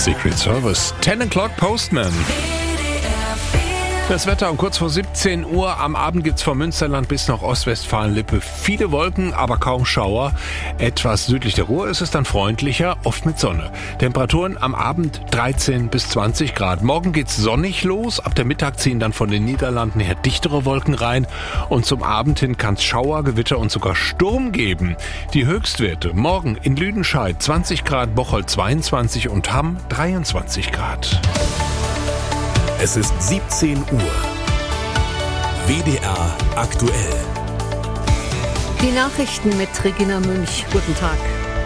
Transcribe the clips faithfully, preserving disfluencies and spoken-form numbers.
Secret Service. ten o'clock Postman. Das Wetter um kurz vor siebzehn Uhr. Am Abend gibt's vom Münsterland bis nach Ostwestfalen-Lippe viele Wolken, aber kaum Schauer. Etwas südlich der Ruhr ist es dann freundlicher, oft mit Sonne. Temperaturen am Abend dreizehn bis zwanzig Grad. Morgen geht's sonnig los. Ab der Mittag ziehen dann von den Niederlanden her dichtere Wolken rein. Und zum Abend hin kann's Schauer, Gewitter und sogar Sturm geben. Die Höchstwerte morgen in Lüdenscheid zwanzig Grad, Bocholt zweiundzwanzig und Hamm dreiundzwanzig Grad. Es ist siebzehn Uhr. W D R aktuell. Die Nachrichten mit Regina Münch. Guten Tag.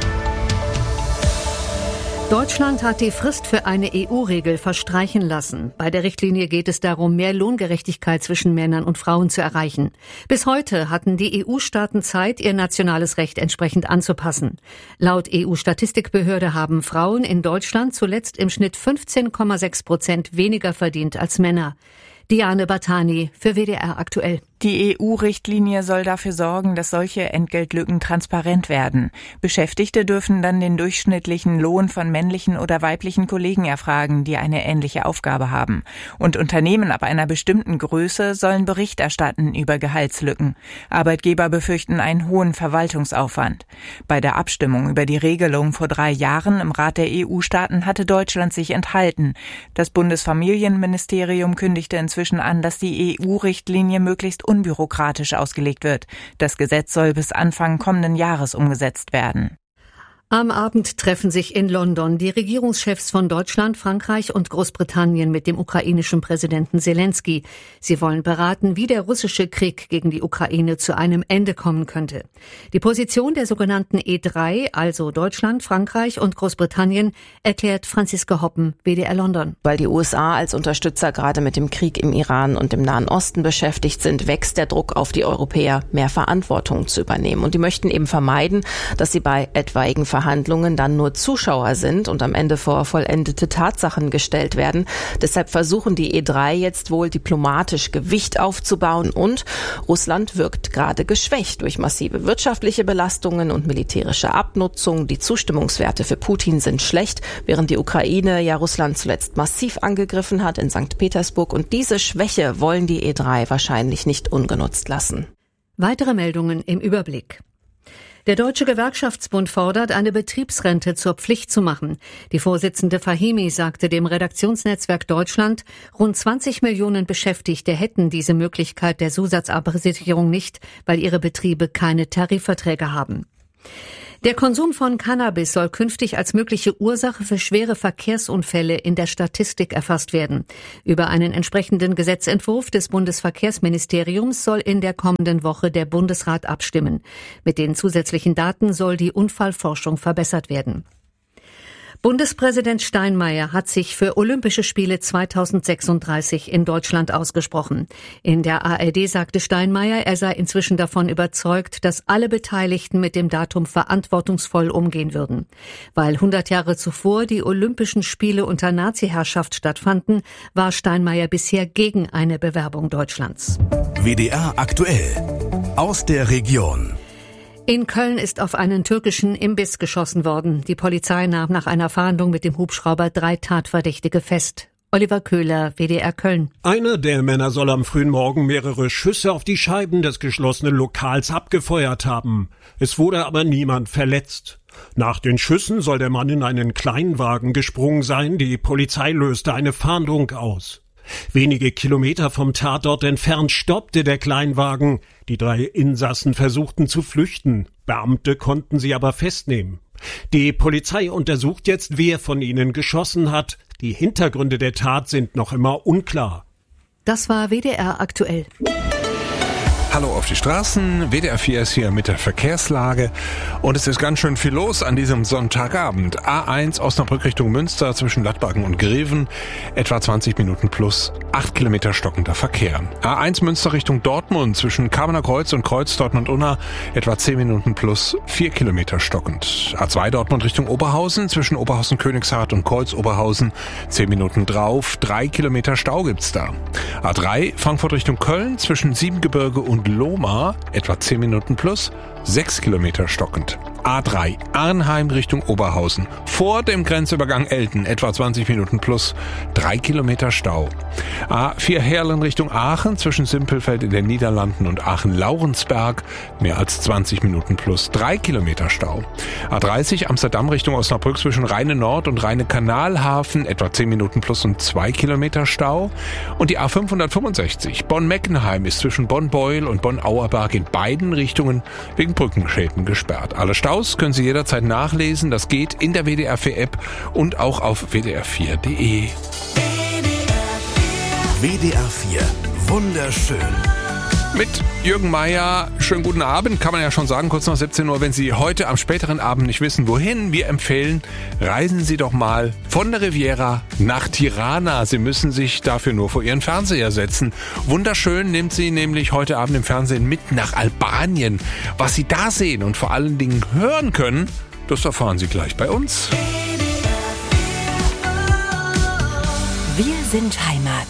Deutschland hat die Frist für eine E U-Regel verstreichen lassen. Bei der Richtlinie geht es darum, mehr Lohngerechtigkeit zwischen Männern und Frauen zu erreichen. Bis heute hatten die E U-Staaten Zeit, ihr nationales Recht entsprechend anzupassen. Laut E U-Statistikbehörde haben Frauen in Deutschland zuletzt im Schnitt fünfzehn Komma sechs Prozent weniger verdient als Männer. Diane Bartani für W D R aktuell. Die E U-Richtlinie soll dafür sorgen, dass solche Entgeltlücken transparent werden. Beschäftigte dürfen dann den durchschnittlichen Lohn von männlichen oder weiblichen Kollegen erfragen, die eine ähnliche Aufgabe haben. Und Unternehmen ab einer bestimmten Größe sollen Bericht erstatten über Gehaltslücken. Arbeitgeber befürchten einen hohen Verwaltungsaufwand. Bei der Abstimmung über die Regelung vor drei Jahren im Rat der E U-Staaten hatte Deutschland sich enthalten. Das Bundesfamilienministerium kündigte inzwischen an, dass die E U-Richtlinie möglichst unbürokratisch ausgelegt wird. Das Gesetz soll bis Anfang kommenden Jahres umgesetzt werden. Am Abend treffen sich in London die Regierungschefs von Deutschland, Frankreich und Großbritannien mit dem ukrainischen Präsidenten Selensky. Sie wollen beraten, wie der russische Krieg gegen die Ukraine zu einem Ende kommen könnte. Die Position der sogenannten E drei, also Deutschland, Frankreich und Großbritannien, erklärt Franziska Hoppen, W D R London. Weil die U S A als Unterstützer gerade mit dem Krieg im Iran und im Nahen Osten beschäftigt sind, wächst der Druck auf die Europäer, mehr Verantwortung zu übernehmen. Und die möchten eben vermeiden, dass sie bei etwaigen Verhandlungen Verhandlungen dann nur Zuschauer sind und am Ende vor vollendete Tatsachen gestellt werden. Deshalb versuchen die E drei jetzt wohl diplomatisch Gewicht aufzubauen und Russland wirkt gerade geschwächt durch massive wirtschaftliche Belastungen und militärische Abnutzung. Die Zustimmungswerte für Putin sind schlecht, während die Ukraine ja Russland zuletzt massiv angegriffen hat in Sankt Petersburg, und diese Schwäche wollen die E drei wahrscheinlich nicht ungenutzt lassen. Weitere Meldungen im Überblick. Der Deutsche Gewerkschaftsbund fordert, eine Betriebsrente zur Pflicht zu machen. Die Vorsitzende Fahimi sagte dem Redaktionsnetzwerk Deutschland, rund zwanzig Millionen Beschäftigte hätten diese Möglichkeit der Zusatzabsicherung nicht, weil ihre Betriebe keine Tarifverträge haben. Der Konsum von Cannabis soll künftig als mögliche Ursache für schwere Verkehrsunfälle in der Statistik erfasst werden. Über einen entsprechenden Gesetzentwurf des Bundesverkehrsministeriums soll in der kommenden Woche der Bundesrat abstimmen. Mit den zusätzlichen Daten soll die Unfallforschung verbessert werden. Bundespräsident Steinmeier hat sich für Olympische Spiele zweitausendsechsunddreißig in Deutschland ausgesprochen. In der A R D sagte Steinmeier, er sei inzwischen davon überzeugt, dass alle Beteiligten mit dem Datum verantwortungsvoll umgehen würden. Weil hundert Jahre zuvor die Olympischen Spiele unter Nazi-Herrschaft stattfanden, war Steinmeier bisher gegen eine Bewerbung Deutschlands. W D R aktuell. Aus der Region. In Köln ist auf einen türkischen Imbiss geschossen worden. Die Polizei nahm nach einer Fahndung mit dem Hubschrauber drei Tatverdächtige fest. Oliver Köhler, W D R Köln. Einer der Männer soll am frühen Morgen mehrere Schüsse auf die Scheiben des geschlossenen Lokals abgefeuert haben. Es wurde aber niemand verletzt. Nach den Schüssen soll der Mann in einen Kleinwagen gesprungen sein. Die Polizei löste eine Fahndung aus. Wenige Kilometer vom Tatort entfernt stoppte der Kleinwagen. Die drei Insassen versuchten zu flüchten. Beamte konnten sie aber festnehmen. Die Polizei untersucht jetzt, wer von ihnen geschossen hat. Die Hintergründe der Tat sind noch immer unklar. Das war W D R aktuell. Hallo auf die Straßen, W D R vier ist hier mit der Verkehrslage und es ist ganz schön viel los an diesem Sonntagabend. A eins Osnabrück Richtung Münster zwischen Lattbacken und Greven, etwa zwanzig Minuten plus acht Kilometer stockender Verkehr. A eins Münster Richtung Dortmund zwischen Kamener Kreuz und Kreuz Dortmund-Unna, etwa zehn Minuten plus vier Kilometer stockend. A zwei Dortmund Richtung Oberhausen zwischen Oberhausen-Königshardt und Kreuz-Oberhausen, zehn Minuten drauf, drei Kilometer Stau gibt's da. A drei Frankfurt Richtung Köln zwischen Siebengebirge und Lohmar, etwa zehn Minuten plus, sechs Kilometer stockend. A drei Arnheim Richtung Oberhausen. Vor dem Grenzübergang Elten etwa zwanzig Minuten plus drei Kilometer Stau. A vier Heerlen Richtung Aachen zwischen Simpelfeld in den Niederlanden und Aachen-Laurensberg mehr als zwanzig Minuten plus drei Kilometer Stau. A dreißig Amsterdam Richtung Osnabrück zwischen Rheine-Nord und Rheine-Kanalhafen etwa zehn Minuten plus und zwei Kilometer Stau. Und die A fünfhundertfünfundsechzig Bonn-Meckenheim ist zwischen Bonn-Beuel und Bonn-Auerbach in beiden Richtungen wegen Brückenschäden gesperrt. Alle Staus können Sie jederzeit nachlesen. Das geht in der W D R vier App und auch auf w d r vier punkt d e. W D R vier. Wunderschön. Mit Jürgen Meier, schönen guten Abend, kann man ja schon sagen, kurz nach siebzehn Uhr. Wenn Sie heute am späteren Abend nicht wissen, wohin, wir empfehlen, reisen Sie doch mal von der Riviera nach Tirana. Sie müssen sich dafür nur vor Ihren Fernseher setzen. Wunderschön, nimmt Sie nämlich heute Abend im Fernsehen mit nach Albanien. Was Sie da sehen und vor allen Dingen hören können, das erfahren Sie gleich bei uns. Wir sind Heimat.